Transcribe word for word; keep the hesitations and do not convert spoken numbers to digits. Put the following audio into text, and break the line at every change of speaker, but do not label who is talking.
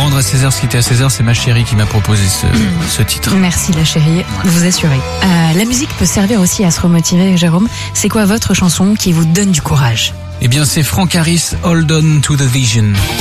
rendre à César ce qui était à César, c'est ma chérie qui m'a proposé ce, mmh. ce titre.
Merci la chérie, ouais. Vous assurez. Euh, la musique peut servir aussi à se remotiver, Jérôme. C'est quoi votre chanson qui vous donne du courage ?
Eh bien, c'est Franck Harris, Hold On To The Vision.